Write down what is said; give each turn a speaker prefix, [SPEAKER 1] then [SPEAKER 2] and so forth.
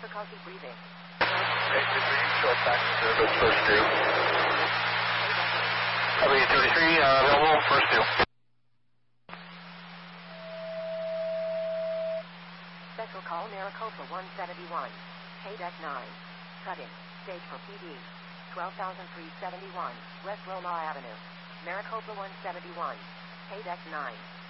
[SPEAKER 1] difficulty breathing.
[SPEAKER 2] Short back service, first due. W33, available, first due.
[SPEAKER 1] Special call Maricopa 171. KDEC 9. Cut-in. Stage for PD. 12,371 West Loma Avenue. Maricopa 171. KDEC 9.